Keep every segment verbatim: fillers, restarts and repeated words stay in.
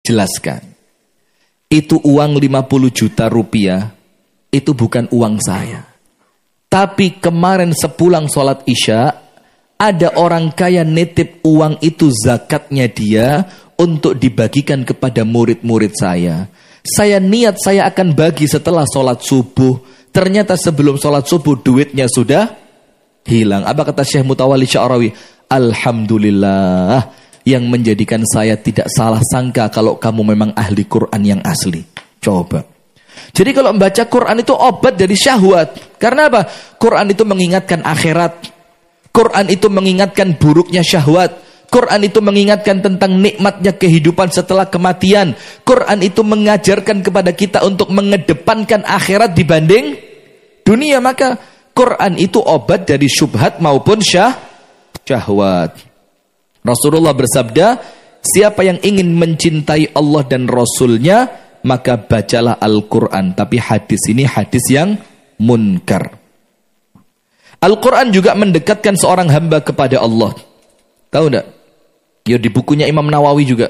jelaskan. Itu uang lima puluh juta rupiah, itu bukan uang saya. Tapi kemarin sepulang sholat isya, ada orang kaya nitip uang itu zakatnya dia untuk dibagikan kepada murid-murid saya. Saya niat saya akan bagi setelah sholat subuh. Ternyata sebelum sholat subuh duitnya sudah hilang. Apa kata Syekh Mutawalli Sya'rawi? Alhamdulillah, yang menjadikan saya tidak salah sangka kalau kamu memang ahli Quran yang asli. Coba. Jadi kalau membaca Quran itu obat dari syahwat. Karena apa? Quran itu mengingatkan akhirat. Quran itu mengingatkan buruknya syahwat. Quran itu mengingatkan tentang nikmatnya kehidupan setelah kematian. Quran itu mengajarkan kepada kita untuk mengedepankan akhirat dibanding dunia. Maka Quran itu obat dari syubhat maupun syah, syahwat. Rasulullah bersabda, siapa yang ingin mencintai Allah dan Rasulnya, maka bacalah Al-Quran. Tapi hadis ini hadis yang munkar. Al-Quran juga mendekatkan seorang hamba kepada Allah. Tahu enggak? Ya di bukunya Imam Nawawi juga.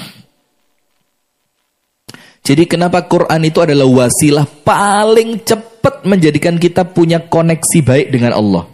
Jadi kenapa Quran itu adalah wasilah paling cepat menjadikan kita punya koneksi baik dengan Allah.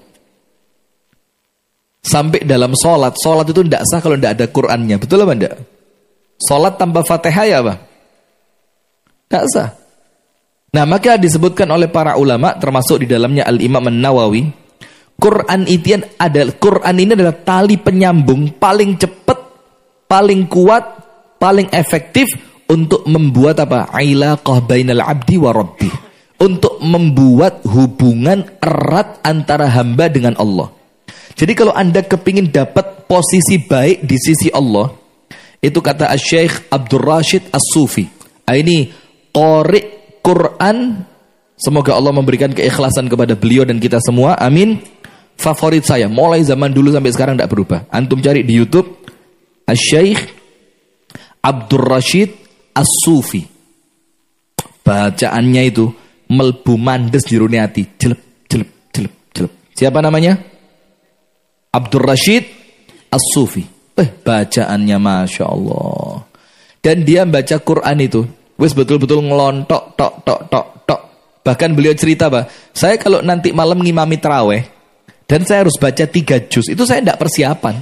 Sampai dalam sholat, sholat itu tidak sah kalau tidak ada Qurannya. Betul apa enggak? Sholat tanpa Fatihah ya apa? Tidak sah. Nah maka disebutkan oleh para ulama, termasuk di dalamnya Al-Imam An-Nawawi, Quran itu adalah Quran ini adalah tali penyambung paling cepat, paling kuat, paling efektif untuk membuat apa? Ilaqah bainal abdi wa rabbih. Untuk membuat hubungan erat antara hamba dengan Allah. Jadi kalau Anda kepingin dapat posisi baik di sisi Allah, itu kata Syekh Abdul Rashid As-Sufi. Ini qari Quran, semoga Allah memberikan keikhlasan kepada beliau dan kita semua. Amin. Favorit saya, mulai zaman dulu sampai sekarang tidak berubah. Antum cari di YouTube, Syekh Abdul Rashid As-Sufi. Bacaannya itu melbu mandes di runiati, jelep, jelep, jelep, jelep. Siapa namanya? Abdul Rashid As-Sufi. Eh, bacaannya Masya Allah. Dan dia baca Quran itu, wes betul-betul ngelontok, tok, tok, tok, tok. Bahkan beliau cerita, Pak, saya kalau nanti malam ngimami taraweh, dan saya harus baca tiga juz, itu saya tidak persiapan.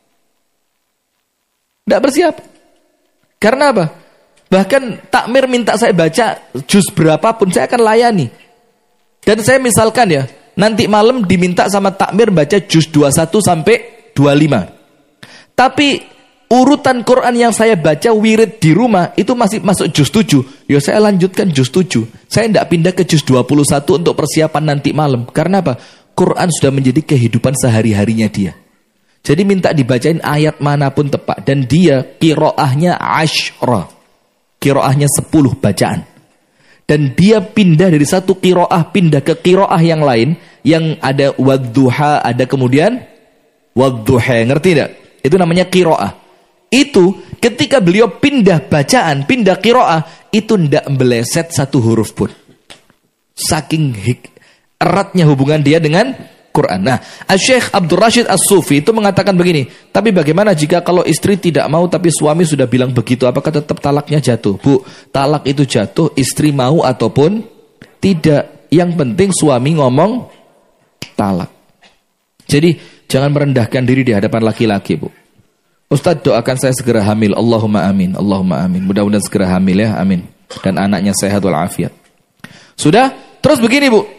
Tidak persiapan. Karena apa? Bahkan takmir minta saya baca juz berapapun, saya akan layani. Dan saya misalkan ya, nanti malam diminta sama takmir baca juz dua puluh satu sampai dua puluh lima. Tapi urutan Quran yang saya baca wirid di rumah, itu masih masuk juz tujuh. Ya saya lanjutkan juz tujuh. Saya tidak pindah ke juz dua puluh satu untuk persiapan nanti malam. Karena apa? Quran sudah menjadi kehidupan sehari-harinya dia. Jadi minta dibacain ayat manapun tepat. Dan dia qiraahnya asyra. Qiraahnya sepuluh bacaan. Dan dia pindah dari satu qiraah pindah ke qiraah yang lain. Yang ada wadduha, ada kemudian wadduha. Ngerti tidak? Itu namanya qiraah. Itu ketika beliau pindah bacaan, pindah qiraah, itu tidak meleset satu huruf pun. Saking hik eratnya hubungan dia dengan Quran. Nah, Syekh Abdul Rashid As-Sufi itu mengatakan begini, tapi bagaimana jika kalau istri tidak mau tapi suami sudah bilang begitu, apakah tetap talaknya jatuh? Bu, talak itu jatuh istri mau ataupun tidak. Yang penting suami ngomong talak. Jadi jangan merendahkan diri di hadapan laki-laki, Bu. Ustaz, doakan saya segera hamil. Allahumma amin. Allahumma amin. Mudah-mudahan segera hamil ya, amin. Dan anaknya sehat walafiat. Sudah? Terus begini, Bu.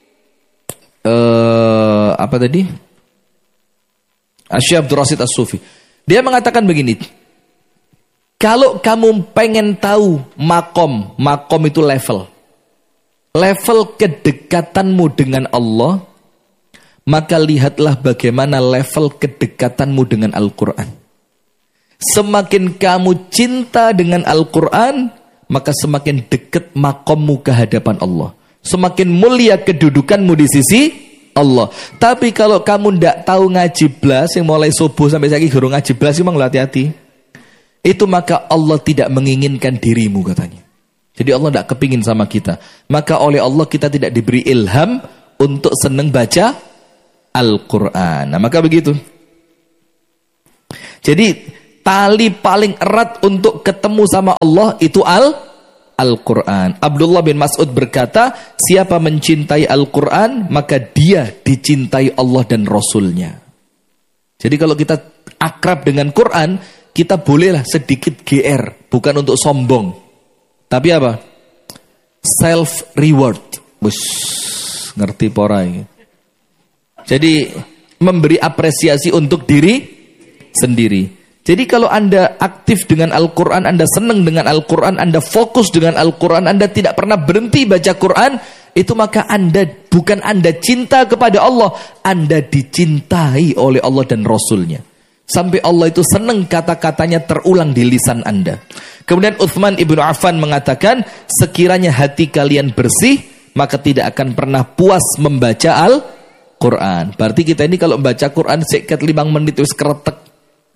Uh, apa tadi? Syekh Abdul Rashid As-Sufi. Dia mengatakan begini. Kalau kamu pengen tahu makom, makom itu level. Level kedekatanmu dengan Allah, maka lihatlah bagaimana level kedekatanmu dengan Al-Quran. Semakin kamu cinta dengan Al-Quran, maka semakin dekat makommu ke hadapan Allah. Semakin mulia kedudukanmu di sisi Allah. Tapi kalau kamu tidak tahu ngaji blas, yang mulai subuh sampai saiki guru ngaji blas, memang hati-hati. Itu maka Allah tidak menginginkan dirimu katanya. Jadi Allah tidak kepingin sama kita. Maka oleh Allah kita tidak diberi ilham untuk senang baca Al-Quran. Nah maka begitu. Jadi tali paling erat untuk ketemu sama Allah itu al Al-Quran. Abdullah bin Mas'ud berkata, siapa mencintai Al-Quran, maka dia dicintai Allah dan Rasulnya. Jadi kalau kita akrab dengan Quran, kita bolehlah sedikit G R, bukan untuk sombong, tapi apa? Self reward. Bus, ngerti porai. Jadi memberi apresiasi untuk diri sendiri. Jadi kalau Anda aktif dengan Al-Quran, Anda senang dengan Al-Quran, Anda fokus dengan Al-Quran, Anda tidak pernah berhenti baca Quran, itu maka Anda, bukan Anda cinta kepada Allah, Anda dicintai oleh Allah dan Rasulnya. Sampai Allah itu senang kata-katanya terulang di lisan Anda. Kemudian Uthman ibnu Affan mengatakan, sekiranya hati kalian bersih, maka tidak akan pernah puas membaca Al-Quran. Berarti kita ini kalau membaca Quran sekitar lima menit itu keretek,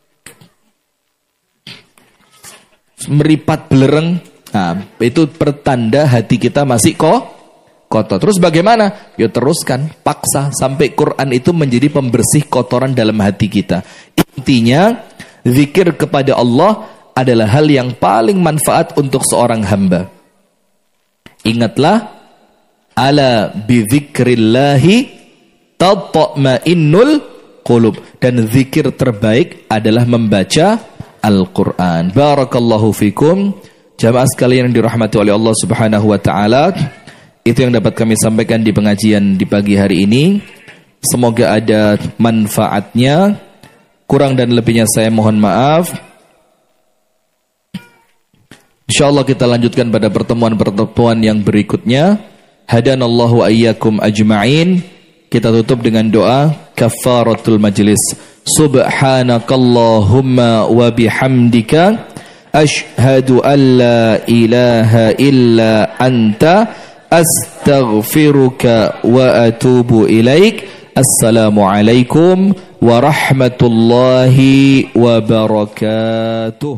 meripat belereng, nah, itu pertanda hati kita masih kok kotor. Terus bagaimana? Ya teruskan, paksa sampai Quran itu menjadi pembersih kotoran dalam hati kita. Intinya, zikir kepada Allah adalah hal yang paling manfaat untuk seorang hamba. Ingatlah, ala bidzikrillahi tatma'innul qulub, dan zikir terbaik adalah membaca Al-Quran. Barakallahu fikum. Jamaah sekalian yang dirahmati oleh Allah Subhanahu wa taala, itu yang dapat kami sampaikan di pengajian di pagi hari ini. Semoga ada manfaatnya. Kurang dan lebihnya saya mohon maaf. Insyaallah kita lanjutkan pada pertemuan-pertemuan yang berikutnya. Hadanallahu ayyakum ajma'in. Kita tutup dengan doa kafaratul majlis. Subhanakallahumma wa bihamdika ashhadu an la ilaha illa anta astaghfiruka wa atubu ilaik. Assalamualaikum warahmatullahi wabarakatuh.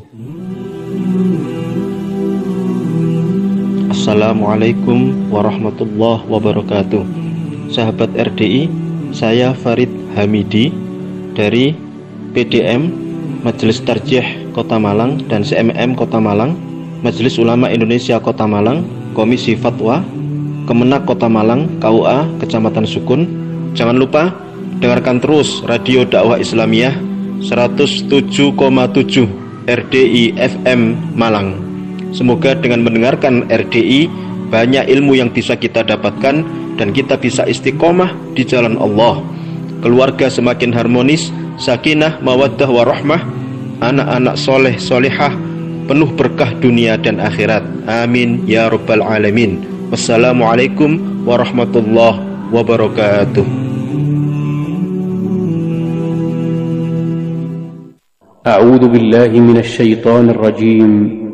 Assalamualaikum warahmatullahi wabarakatuh. Sahabat R D I, saya Farid Hamidi dari P D M Majelis Tarjih Kota Malang dan C M M Kota Malang, Majelis Ulama Indonesia Kota Malang, Komisi Fatwa, Kemenak Kota Malang, K U A Kecamatan Sukun. Jangan lupa dengarkan terus Radio Dakwah Islamiyah seratus tujuh koma tujuh R D I F M Malang. Semoga dengan mendengarkan R D I banyak ilmu yang bisa kita dapatkan dan kita bisa istiqomah di jalan Allah. Keluarga semakin harmonis, sakinah, mawaddah, warahmah, anak-anak soleh, solehah, penuh berkah dunia dan akhirat. Amin ya rabbal alamin. Wassalamualaikum warahmatullahi wabarakatuh. A'udzu billahi minasy syaithanir rajim.